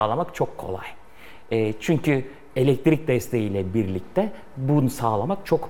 sağlamak çok kolay. Çünkü elektrik desteğiyle birlikte bunu sağlamak çok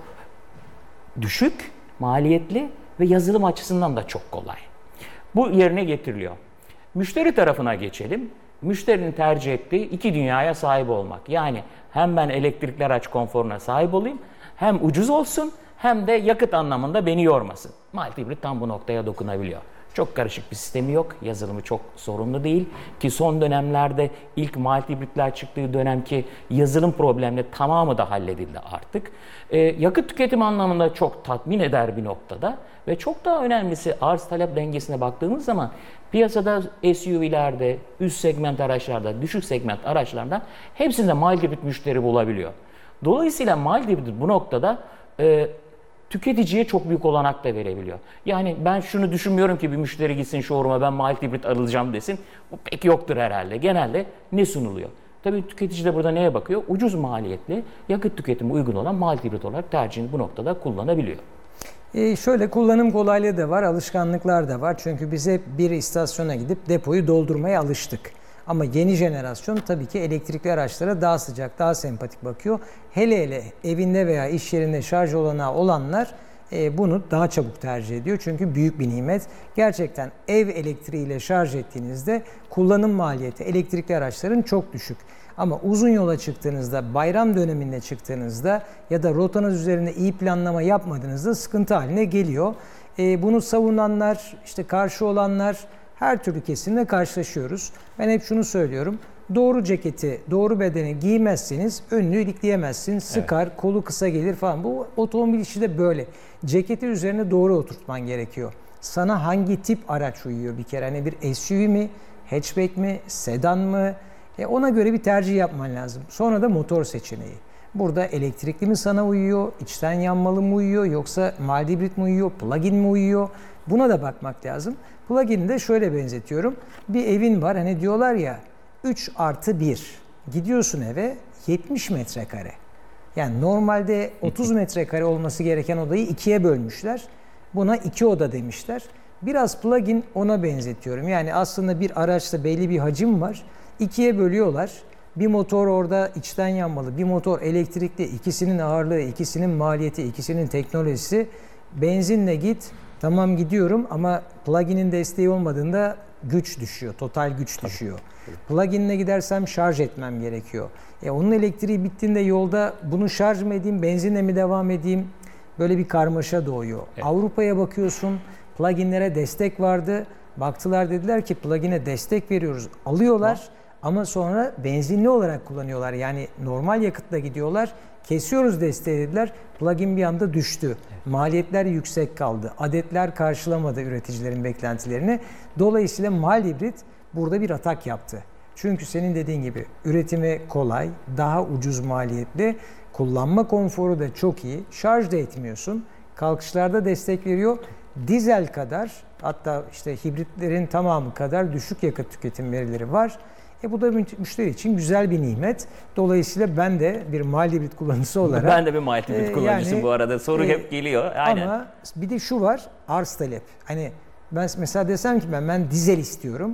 düşük, maliyetli ve yazılım açısından da çok kolay. Bu yerine getiriliyor. Müşteri tarafına geçelim. Müşterinin tercih ettiği iki dünyaya sahip olmak. Yani hem ben elektrikli araç konforuna sahip olayım, hem ucuz olsun, hem de yakıt anlamında beni yormasın. Multibrit tam bu noktaya dokunabiliyor. Çok karışık bir sistemi yok. Yazılımı çok sorunlu değil. Ki son dönemlerde ilk multibritler çıktığı dönemki yazılım problemleri tamamı da halledildi artık. Yakıt tüketimi anlamında çok tatmin eder bir noktada. Ve çok daha önemlisi arz talep dengesine baktığımız zaman piyasada SUV'lerde, üst segment araçlarda, düşük segment araçlarda hepsinde multibrit müşteri bulabiliyor. Dolayısıyla multibrit bu noktada tüketiciye çok büyük olanak da verebiliyor. Yani ben şunu düşünmüyorum ki bir müşteri gitsin showroom'a ben multibrit alacağım desin. Bu pek yoktur herhalde. Genelde ne sunuluyor? Tabii tüketici de burada neye bakıyor? Ucuz maliyetli, yakıt tüketimi uygun olan multibrit olarak tercihini bu noktada kullanabiliyor. Şöyle kullanım kolaylığı da var, alışkanlıklar da var. Çünkü biz hep bir istasyona gidip depoyu doldurmaya alıştık. Ama yeni jenerasyon tabii ki elektrikli araçlara daha sıcak, daha sempatik bakıyor. Hele hele evinde veya iş yerinde şarj olanağı olanlar bunu daha çabuk tercih ediyor. Çünkü büyük bir nimet. Gerçekten ev elektriğiyle şarj ettiğinizde kullanım maliyeti elektrikli araçların çok düşük. Ama uzun yola çıktığınızda, bayram döneminde çıktığınızda ya da rotanız üzerinde iyi planlama yapmadığınızda sıkıntı haline geliyor. Bunu savunanlar, işte karşı olanlar, her türlü kesimle karşılaşıyoruz. Ben hep şunu söylüyorum. Doğru ceketi, doğru bedeni giymezseniz önünü ilikleyemezsiniz. Sıkar, evet, kolu kısa gelir falan. Bu otomobil işi de böyle. Ceketi üzerine doğru oturtman gerekiyor. Sana hangi tip araç uyuyor bir kere? Hani bir SUV mi, hatchback mi, sedan mı? Ona göre bir tercih yapman lazım. Sonra da motor seçeneği. Burada elektrikli mi sana uyuyor, içten yanmalı mı uyuyor, yoksa mild hibrit mi uyuyor, plug-in mi uyuyor? Buna da bakmak lazım. Plug-in'i de şöyle benzetiyorum. Bir evin var, hani diyorlar ya 3+1. Gidiyorsun eve 70 metrekare. Yani normalde 30 metrekare olması gereken odayı ikiye bölmüşler. Buna 2 oda demişler. Biraz plug-in ona benzetiyorum. Yani aslında bir araçta belli bir hacim var. İkiye bölüyorlar. Bir motor orada içten yanmalı, bir motor elektrikli. İkisinin ağırlığı, ikisinin maliyeti, ikisinin teknolojisi. Benzinle git, tamam gidiyorum ama plug-in'in desteği olmadığında güç düşüyor, total güç düşüyor. Plug-in'le gidersem şarj etmem gerekiyor. Onun elektriği bittiğinde yolda bunu şarj mı edeyim, benzinle mi devam edeyim? Böyle bir karmaşa doğuyor. Evet. Avrupa'ya bakıyorsun, plug-in'lere destek vardı. Baktılar, dediler ki plug-in'e destek veriyoruz. Alıyorlar ama sonra benzinli olarak kullanıyorlar. Yani normal yakıtla gidiyorlar. Kesiyoruz desteği dediler. Plug-in bir anda düştü. Evet. Maliyetler yüksek kaldı. Adetler karşılamadı üreticilerin beklentilerini. Dolayısıyla mild hibrit burada bir atak yaptı. Çünkü senin dediğin gibi üretimi kolay, daha ucuz maliyetli, kullanma konforu da çok iyi. Şarj da etmiyorsun. Kalkışlarda destek veriyor. Dizel kadar, hatta işte hibritlerin tamamı kadar düşük yakıt tüketim verileri var. Bu da müşteri için güzel bir nimet. Dolayısıyla ben de bir mild hibrit kullanıcısı olarak... Ben de bir mild hibrit kullanıcısı bu arada. Soru hep geliyor. Aynen. Ama bir de şu var, arz talep. Hani ben mesela desem ki ben dizel istiyorum.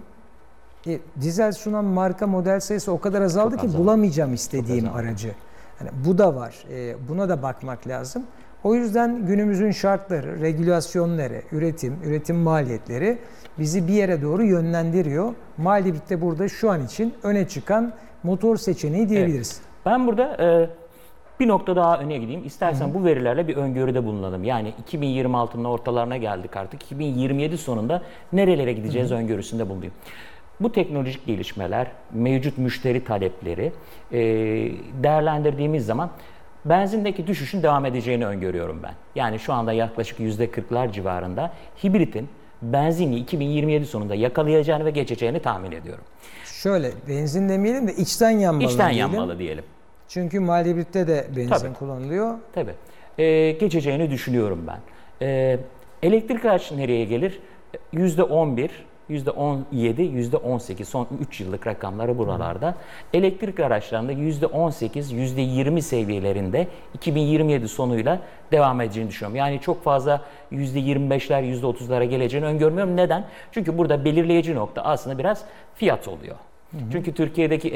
Dizel sunan marka, model sayısı o kadar azaldı ki bulamayacağım istediğim aracı. Yani bu da var. Buna da bakmak lazım. O yüzden günümüzün şartları, regülasyonları, üretim maliyetleri bizi bir yere doğru yönlendiriyor. Mild hibrit de burada şu an için öne çıkan motor seçeneği diyebiliriz. Evet. Ben burada bir nokta daha öne gideyim. İstersen bu verilerle bir öngörüde bulunalım. Yani 2026'nın ortalarına geldik artık. 2027 sonunda nerelere gideceğiz öngörüsünde bulunayım. Bu teknolojik gelişmeler, mevcut müşteri talepleri değerlendirdiğimiz zaman benzindeki düşüşün devam edeceğini öngörüyorum ben. Yani şu anda yaklaşık %40'lar civarında hibritin benzinli 2027 sonunda yakalayacağını ve geçeceğini tahmin ediyorum. Şöyle, benzin demeyelim de içten yanmalı İçten yanmalı diyelim. Çünkü mild hibritte de benzin kullanılıyor. Tabii. Geçeceğini düşünüyorum ben. Elektrik araç nereye gelir? %11, %17, %18 son 3 yıllık rakamları buralarda. Elektrikli araçlarında %18, %20 seviyelerinde 2027 sonuyla devam edeceğini düşünüyorum. Yani çok fazla %25'ler, %30'lara geleceğini öngörmüyorum. Neden? Çünkü burada belirleyici nokta aslında biraz fiyat oluyor. Çünkü Türkiye'deki